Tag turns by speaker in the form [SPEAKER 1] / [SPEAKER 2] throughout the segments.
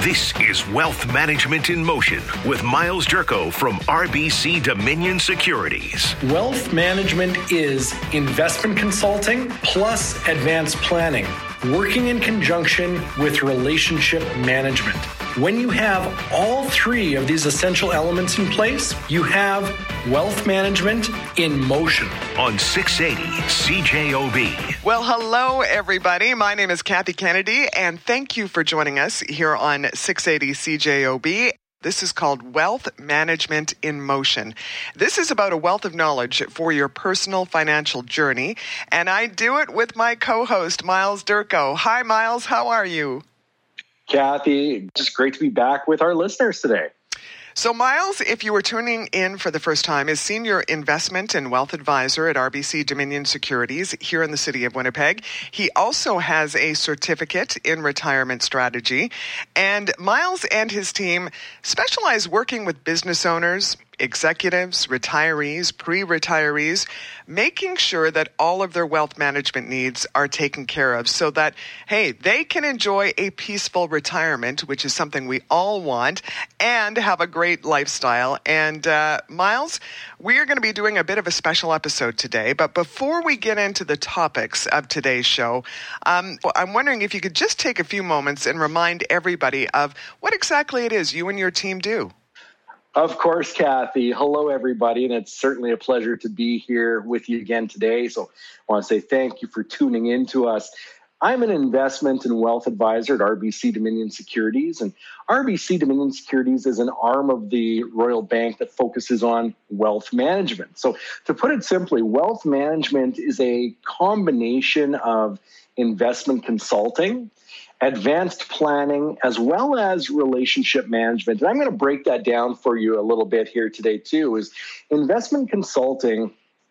[SPEAKER 1] This is Wealth Management in Motion with Miles Durko from RBC Dominion Securities.
[SPEAKER 2] Wealth management is investment consulting plus advanced planning, working in conjunction with relationship management. When you have all three of these essential elements in place, you have wealth management in motion.
[SPEAKER 1] On 680 CJOB.
[SPEAKER 3] Well, hello, everybody. My name is Kathy Kennedy, and thank you for joining us here on 680 CJOB. This is called Wealth Management in Motion. This is about a wealth of knowledge for your personal financial journey, and I do it with my co-host, Miles Durko. Hi, Miles. How are you?
[SPEAKER 4] Kathy, just great to be back with our listeners today.
[SPEAKER 3] So, Miles, if you were tuning in for the first time, is Senior Investment and Wealth Advisor at RBC Dominion Securities here in the city of Winnipeg. He also has a certificate in retirement strategy. And Miles and his team specialize working with business owners, executives, retirees, pre-retirees, making sure that all of their wealth management needs are taken care of so that, hey, they can enjoy a peaceful retirement, which is something we all want, and have a great lifestyle. And Miles, we are going to be doing a bit of a special episode today. But before we get into the topics of today's show, I'm wondering if you could just take a few moments and remind everybody of what exactly it is you and your team do.
[SPEAKER 4] Of course, Kathy. Hello, everybody, and it's certainly a pleasure to be here with you again today. So I want to say thank you for tuning in to us. I'm an investment and wealth advisor at RBC Dominion Securities, and RBC Dominion Securities is an arm of the Royal Bank that focuses on wealth management. So to put it simply, wealth management is a combination of investment consulting, advanced planning, as well as relationship management. And I'm going to break that down for you a little bit here today too, is investment consulting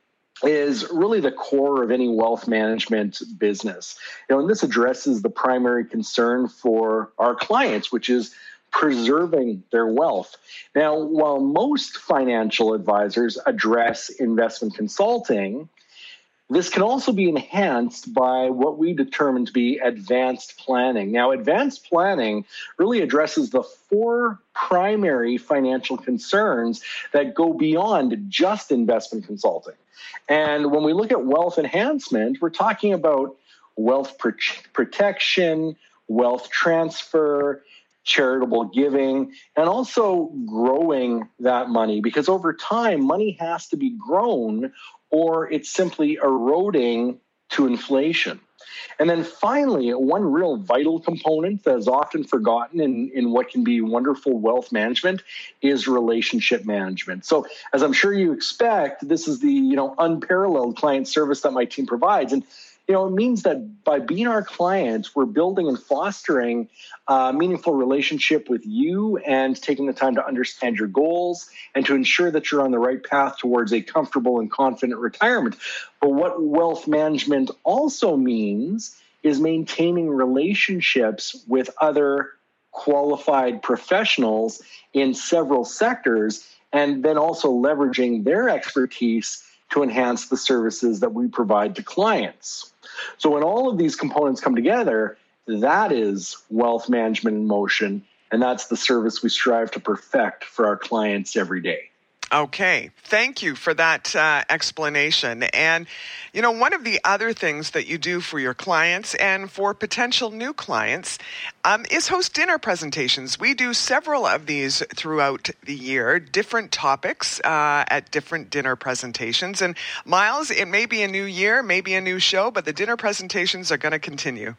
[SPEAKER 4] is really the core of any wealth management business. And this addresses the primary concern for our clients, which is preserving their wealth. Now, while most financial advisors address investment consulting, this can also be enhanced by what we determine to be advanced planning. Now, advanced planning really addresses the four primary financial concerns that go beyond just investment consulting. And when we look at wealth enhancement, we're talking about wealth protection, wealth transfer, charitable giving, and also growing that money, because over time, money has to be grown or it's simply eroding to inflation. And then finally, one real vital component that is often forgotten in what can be wonderful wealth management is relationship management. So as I'm sure you expect, this is the unparalleled client service that my team provides. And it means that by being our clients, we're building and fostering a meaningful relationship with you and taking the time to understand your goals and to ensure that you're on the right path towards a comfortable and confident retirement. But what wealth management also means is maintaining relationships with other qualified professionals in several sectors, and then also leveraging their expertise to enhance the services that we provide to clients. So when all of these components come together, that is wealth management in motion, and that's the service we strive to perfect for our clients every day.
[SPEAKER 3] Okay, thank you for that explanation. And, one of the other things that you do for your clients and for potential new clients is host dinner presentations. We do several of these throughout the year, different topics at different dinner presentations. And Miles, it may be a new year, maybe a new show, but the dinner presentations are going to continue.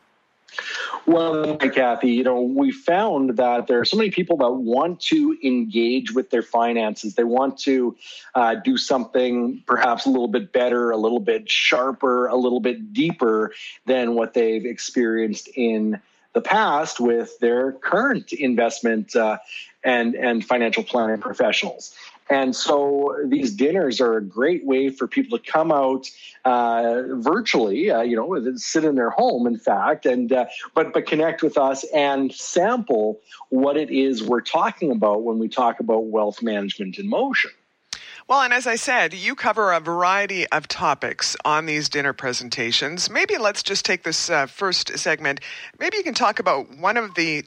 [SPEAKER 4] Well, Kathy, we found that there are so many people that want to engage with their finances. They want to do something perhaps a little bit better, a little bit sharper, a little bit deeper than what they've experienced in the past with their current investment and financial planning professionals. And so these dinners are a great way for people to come out virtually, sit in their home, in fact, and but connect with us and sample what it is we're talking about when we talk about wealth management in motion.
[SPEAKER 3] Well, and as I said, you cover a variety of topics on these dinner presentations. Maybe let's just take this first segment. Maybe you can talk about one of the